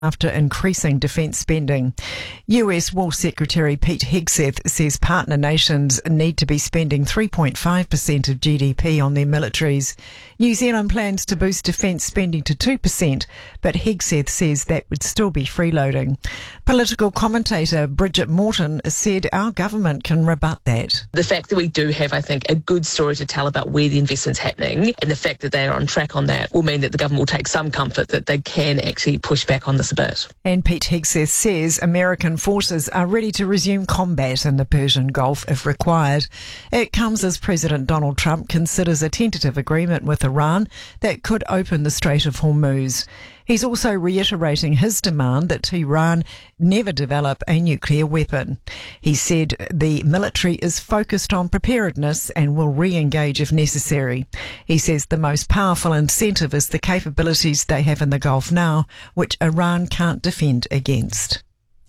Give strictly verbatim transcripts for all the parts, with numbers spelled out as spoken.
after increasing defence spending. U S War Secretary Pete Hegseth says partner nations need to be spending three point five percent of G D P on their militaries. New Zealand plans to boost defence spending to two percent, but Hegseth says that would still be freeloading. Political commentator Bridget Morton said our government can rebut that. The fact that we do have, I think, a good story to tell about where the investment's happening, and the fact that they are on track on that, will mean that the government will take some comfort that they can actually push back on this a bit. And Pete Hegseth says American forces are ready to resume combat in the Persian Gulf if required. It comes as President Donald Trump considers a tentative agreement with Iran that could open the Strait of Hormuz. He's also reiterating his demand that Tehran never develop a nuclear weapon. He said the military is focused on preparedness and will re-engage if necessary. He says the most powerful incentive is the capabilities they have in the Gulf now, which Iran can't defend against.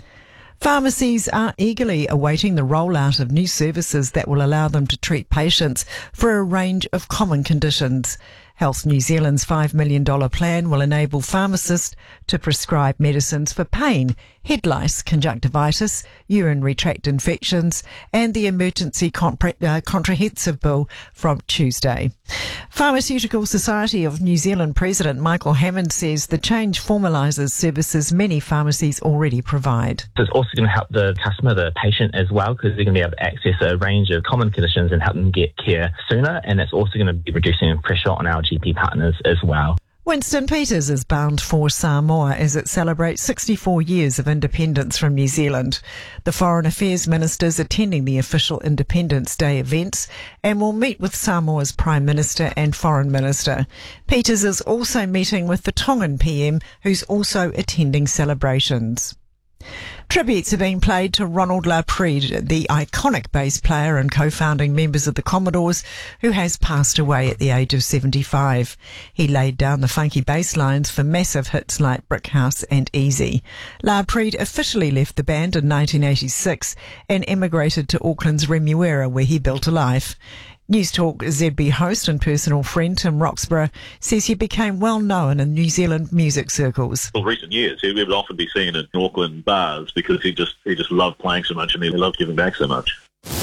Pharmacies are eagerly awaiting the rollout of new services that will allow them to treat patients for a range of common conditions. Health New Zealand's five million dollars plan will enable pharmacists to prescribe medicines for pain, head lice, conjunctivitis, urinary tract infections, and the emergency compre- uh, comprehensive bill from Tuesday. Pharmaceutical Society of New Zealand President Michael Hammond says the change formalises services many pharmacies already provide. So it's also going to help the customer, the patient as well, because they're going to be able to access a range of common conditions and help them get care sooner, and it's also going to be reducing pressure on our G P partners as well. Winston Peters is bound for Samoa as it celebrates sixty-four years of independence from New Zealand. The Foreign Affairs Minister's attending the official Independence Day events and will meet with Samoa's Prime Minister and Foreign Minister. Peters is also meeting with the Tongan P M, who's also attending celebrations. Tributes are being played to Ronald Lapride, the iconic bass player and co-founding members of the Commodores, who has passed away at the age of seventy-five. He laid down the funky bass lines for massive hits like Brick House and Easy. Lapride officially left the band in nineteen eighty-six and emigrated to Auckland's Remuera, where he built a life. News Talk Z B host and personal friend Tim Roxburgh says he became well known in New Zealand music circles. In recent years, he would often be seen in Auckland bars because he just he just loved playing so much and he loved giving back so much.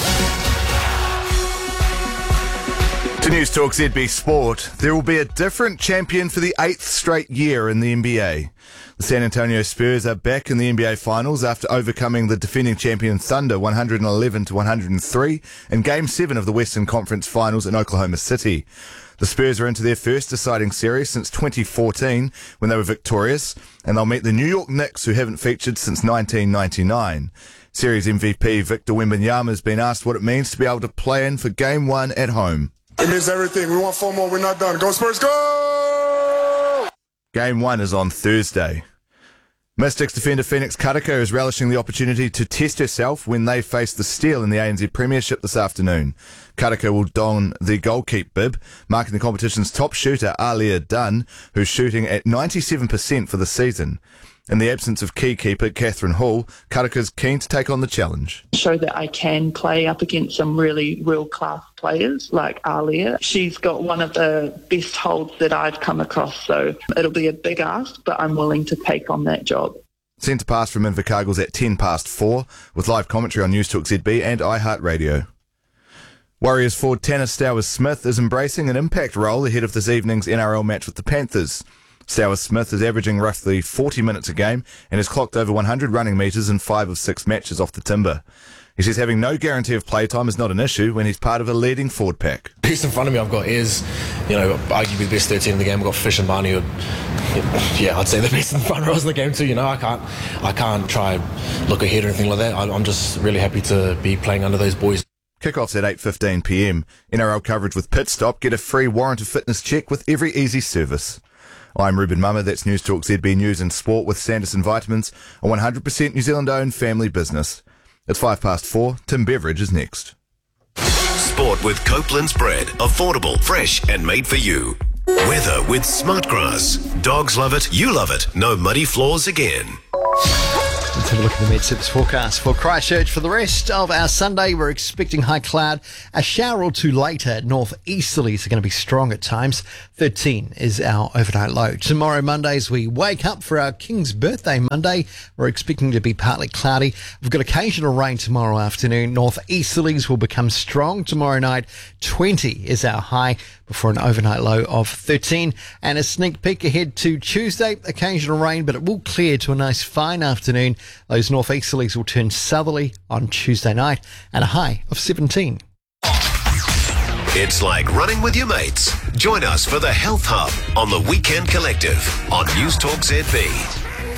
To News Talk Z B Sport, there will be a different champion for the eighth straight year in the N B A. The San Antonio Spurs are back in the N B A Finals after overcoming the defending champion Thunder one eleven to one oh three in Game seven of the Western Conference Finals in Oklahoma City. The Spurs are into their first deciding series since twenty fourteen when they were victorious, and they'll meet the New York Knicks, who haven't featured since nineteen ninety-nine. Series M V P Victor Wembanyama has been asked what it means to be able to play in for Game one at home. It means everything. We want four more. We're not done. Go Spurs, go! Game one is on Thursday. Mystics defender Phoenix Karaka is relishing the opportunity to test herself when they face the Steel in the A N Z Premiership this afternoon. Karaka will don the goalkeep bib, marking the competition's top shooter Alia Dunn, who's shooting at ninety-seven percent for the season. In the absence of key keeper Catherine Hall, Karaka's keen to take on the challenge. Show that I can play up against some really world-class players like Alia. She's got one of the best holds that I've come across, so it'll be a big ask, but I'm willing to take on that job. Centre pass from Invercargill's at ten past four, with live commentary on News Talk Z B and iHeartRadio. Warriors forward Tanner Stowers-Smith is embracing an impact role ahead of this evening's N R L match with the Panthers. Stowers-Smith is averaging roughly forty minutes a game and has clocked over one hundred running metres in five of six matches off the timber. He says having no guarantee of playtime is not an issue when he's part of a leading forward pack. The best in front of me I've got is, you know, arguably the best thirteen in the game. I've got Fish and Barney, who, yeah, I'd say the best in the front rows in the game too. You know, I can't, I can't try and look ahead or anything like that. I'm just really happy to be playing under those boys. Kickoff's at eight fifteen p m. N R L coverage with Pit Stop. Get a free warrant of fitness check with every easy service. I'm Ruben Mummer, that's News Talk Z B News and Sport with Sanderson Vitamins, a one hundred percent New Zealand-owned family business. It's five past four. Tim Beveridge is next. Sport with Copeland's bread. Affordable, fresh and made for you. Weather with Smartgrass. Dogs love it, you love it. No muddy floors again. Let's have a look at the Med-Service forecast for Christchurch. For the rest of our Sunday, we're expecting high cloud. A shower or two later. Northeasterlies are going to be strong at times. thirteen is our overnight low. Tomorrow, Monday, as we wake up for our King's birthday Monday, we're expecting to be partly cloudy. We've got occasional rain tomorrow afternoon. Northeasterlies will become strong tomorrow night. twenty is our high before an overnight low of thirteen. And a sneak peek ahead to Tuesday. Occasional rain, but it will clear to a nice fine afternoon. Those northeasterlies will turn southerly on Tuesday night and a high of seventeen. It's like running with your mates. Join us for the Health Hub on the Weekend Collective on News Talk Z B.